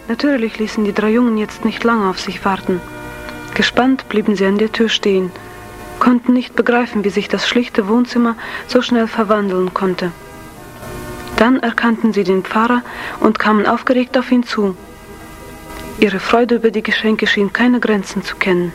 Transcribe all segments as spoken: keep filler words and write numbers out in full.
Natürlich ließen die drei Jungen jetzt nicht lange auf sich warten. Gespannt blieben sie an der Tür stehen, konnten nicht begreifen, wie sich das schlichte Wohnzimmer so schnell verwandeln konnte. Dann erkannten sie den Pfarrer und kamen aufgeregt auf ihn zu. Ihre Freude über die Geschenke schien keine Grenzen zu kennen.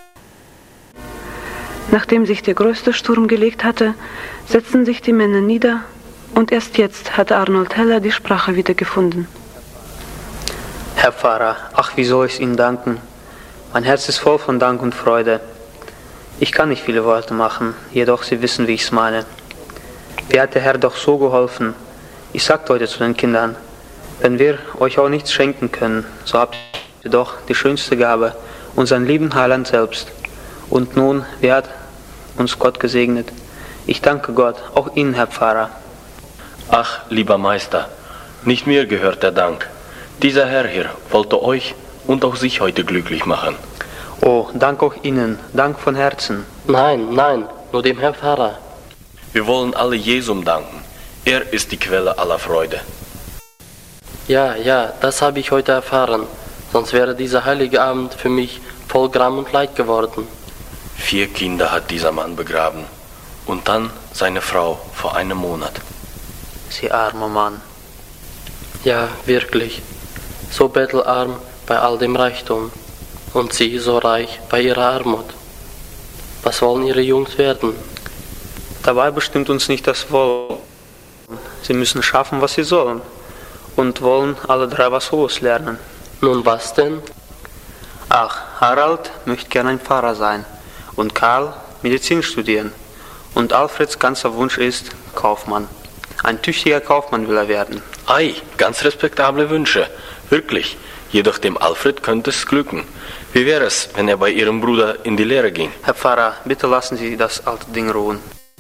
Nachdem sich der größte Sturm gelegt hatte, setzten sich die Männer nieder und erst jetzt hatte Arnold Heller die Sprache wiedergefunden. Herr Pfarrer, ach, wie soll ich Ihnen danken? Mein Herz ist voll von Dank und Freude. Ich kann nicht viele Worte machen, jedoch Sie wissen, wie ich es meine. Mir hat der Herr doch so geholfen. Ich sagte heute zu den Kindern, wenn wir euch auch nichts schenken können, so habt ihr doch die schönste Gabe, unseren lieben Heiland selbst. Und nun, wie hat uns Gott gesegnet? Ich danke Gott, auch Ihnen, Herr Pfarrer. Ach, lieber Meister, nicht mir gehört der Dank. Dieser Herr hier wollte euch und auch sich heute glücklich machen. Oh, Dank auch Ihnen, Dank von Herzen. Nein, nein, nur dem Herrn Pfarrer. Wir wollen alle Jesum danken. Er ist die Quelle aller Freude. Ja, ja, das habe ich heute erfahren. Sonst wäre dieser heilige Abend für mich voll Gram und Leid geworden. Vier Kinder hat dieser Mann begraben. Und dann seine Frau vor einem Monat. Sie armer Mann. Ja, wirklich. So bettelarm bei all dem Reichtum. Und sie so reich bei ihrer Armut. Was wollen ihre Jungs werden? Dabei bestimmt uns nicht das Wollen. Sie müssen schaffen, was sie sollen. Und wollen alle drei was Hohes lernen. Nun was denn? Ach, Harald möchte gern ein Pfarrer sein. Und Karl Medizin studieren. Und Alfreds ganzer Wunsch ist Kaufmann. Ein tüchtiger Kaufmann will er werden. Ei, ganz respektable Wünsche. Wirklich. Jedoch dem Alfred könnte es glücken. Wie wäre es, wenn er bei Ihrem Bruder in die Lehre ging? Herr Pfarrer, bitte lassen Sie das alte Ding ruhen.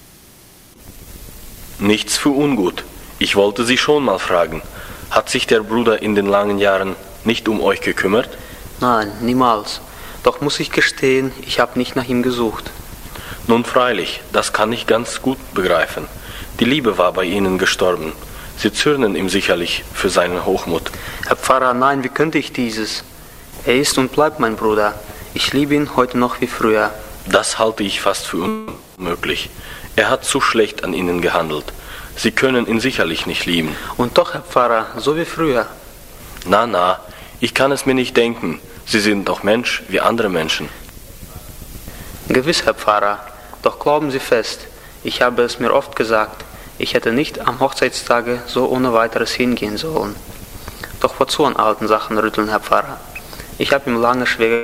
Nichts für ungut. Ich wollte Sie schon mal fragen. Hat sich der Bruder in den langen Jahren nicht um euch gekümmert? Nein, niemals. Doch muss ich gestehen, ich habe nicht nach ihm gesucht. Nun freilich, das kann ich ganz gut begreifen. Die Liebe war bei Ihnen gestorben. Sie zürnen ihm sicherlich für seinen Hochmut. Herr Pfarrer, nein, wie könnte ich dieses? Er ist und bleibt mein Bruder. Ich liebe ihn heute noch wie früher. Das halte ich fast für unmöglich. Er hat zu schlecht an Ihnen gehandelt. Sie können ihn sicherlich nicht lieben. Und doch, Herr Pfarrer, so wie früher. Na, na, ich kann es mir nicht denken. Sie sind doch Mensch wie andere Menschen. Gewiss, Herr Pfarrer. Doch glauben Sie fest, ich habe es mir oft gesagt, ich hätte nicht am Hochzeitstage so ohne weiteres hingehen sollen. Doch wozu an alten Sachen rütteln, Herr Pfarrer? Ich habe ihm lange schwer